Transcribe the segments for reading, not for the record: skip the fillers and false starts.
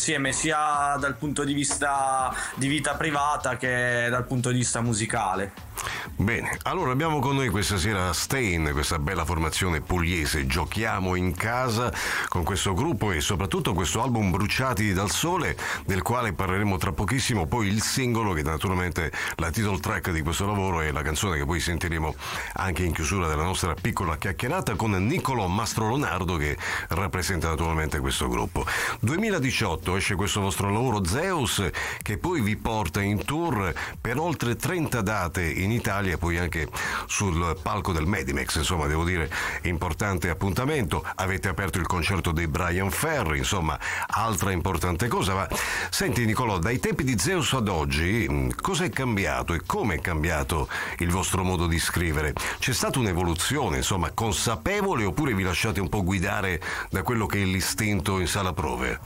insieme sia dal punto di vista di vita privata che dal punto di vista musicale. Bene, allora abbiamo con noi questa sera Stain, questa bella formazione pugliese. Giochiamo in casa con questo gruppo e soprattutto questo album Bruciati dal Sole, del quale parleremo tra pochissimo. Poi il singolo, che naturalmente la title track di questo lavoro, è la canzone che poi sentiremo anche in chiusura della nostra piccola chiacchierata con Nicolò Mastrolonardo, che rappresenta naturalmente questo gruppo. 2018 esce questo vostro lavoro Zeus, che poi vi porta in tour per oltre 30 date in Italia, poi anche sul palco del Medimex. Insomma, devo dire, importante appuntamento. Avete aperto il concerto dei Brian Ferry, insomma, altra importante cosa. Ma senti Nicolò, dai tempi di Zeus ad oggi, cosa è cambiato e come è cambiato il vostro modo di scrivere? C'è stata un'evoluzione, insomma, consapevole, oppure vi lasciate un po' guidare da quello che è l'istinto in sala prove?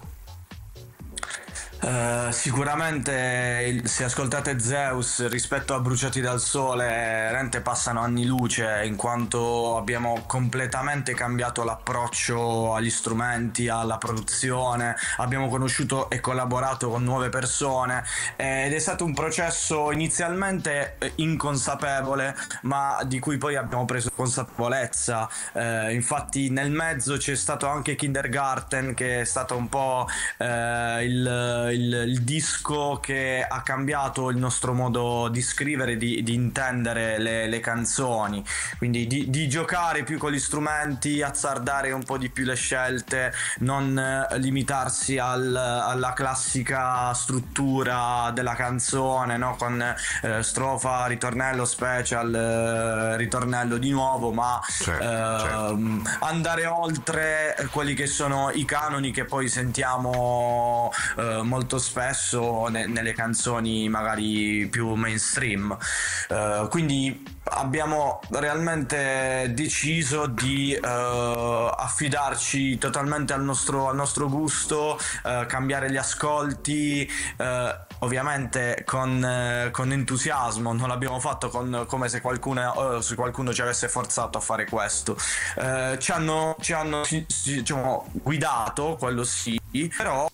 Sicuramente se ascoltate Zeus rispetto a Bruciati dal Sole veramente passano anni luce, in quanto abbiamo completamente cambiato l'approccio agli strumenti, alla produzione, abbiamo conosciuto e collaborato con nuove persone ed è stato un processo inizialmente inconsapevole, ma di cui poi abbiamo preso consapevolezza. Infatti nel mezzo c'è stato anche Kindergarten, che è stato un po' il disco che ha cambiato il nostro modo di scrivere, di intendere le canzoni, quindi di giocare più con gli strumenti, azzardare un po' di più le scelte, non limitarsi alla classica struttura della canzone, no? Con strofa, ritornello, special, ritornello di nuovo, ma certo. Andare oltre quelli che sono i canoni che poi sentiamo molto spesso nelle canzoni magari più mainstream. Quindi abbiamo realmente deciso di affidarci totalmente al nostro gusto, cambiare gli ascolti, ovviamente con entusiasmo. Non l'abbiamo fatto come se qualcuno ci avesse forzato a fare questo. Ci hanno diciamo, guidato, quello sì, però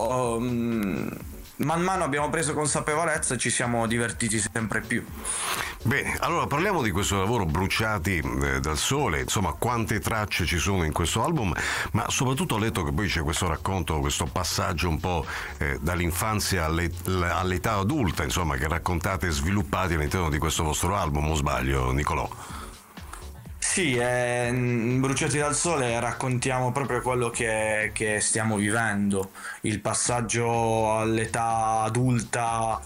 man mano abbiamo preso consapevolezza e ci siamo divertiti sempre più. Bene, allora parliamo di questo lavoro Bruciati dal Sole. Insomma, quante tracce ci sono in questo album, ma soprattutto ho letto che poi c'è questo racconto, questo passaggio un po' dall'infanzia all'età adulta, insomma, che raccontate e sviluppate all'interno di questo vostro album, o sbaglio, Nicolò? Sì, Bruciati dal Sole raccontiamo proprio quello che stiamo vivendo, il passaggio all'età adulta,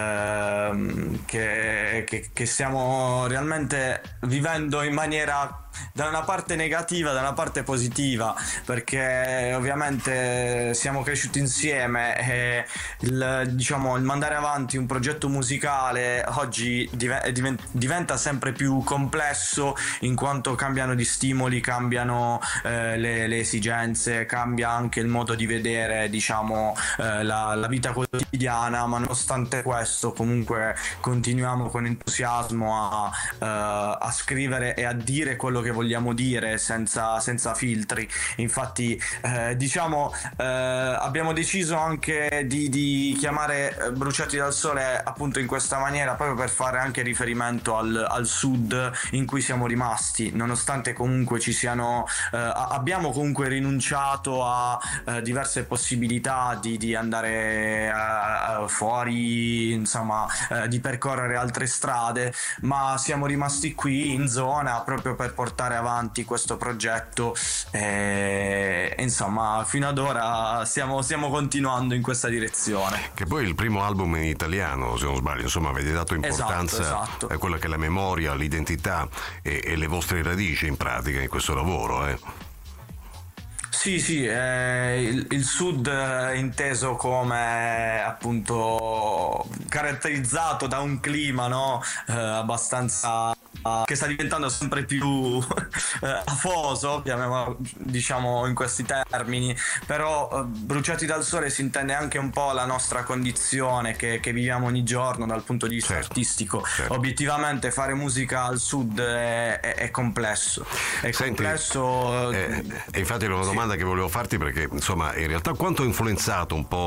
che stiamo realmente vivendo in maniera da una parte negativa, da una parte positiva, perché ovviamente siamo cresciuti insieme e il mandare avanti un progetto musicale oggi diventa sempre più complesso, in quanto cambiano gli stimoli, cambiano le esigenze, cambia anche il modo di vedere, diciamo, la vita quotidiana, ma nonostante questo comunque continuiamo con entusiasmo a scrivere e a dire quello che vogliamo dire senza filtri. Infatti abbiamo deciso anche di chiamare Bruciati dal Sole appunto in questa maniera, proprio per fare anche riferimento al sud in cui siamo rimasti, nonostante comunque abbiamo comunque rinunciato a diverse possibilità di andare fuori, insomma, di percorrere altre strade, ma siamo rimasti qui in zona proprio per portare avanti questo progetto e insomma fino ad ora stiamo continuando in questa direzione. Che poi è il primo album in italiano, se non sbaglio, insomma avete dato importanza esatto. a quella che è la memoria, l'identità e le vostre radici in pratica in questo lavoro. Sì, il sud inteso come appunto caratterizzato da un clima, no? Abbastanza che sta diventando sempre più afoso, diciamo in questi termini, però Bruciati dal Sole si intende anche un po' la nostra condizione che viviamo ogni giorno dal punto di vista artistico. Certo. Obiettivamente fare musica al sud è complesso. E infatti era una domanda che volevo farti, perché insomma in realtà quanto ha influenzato un po'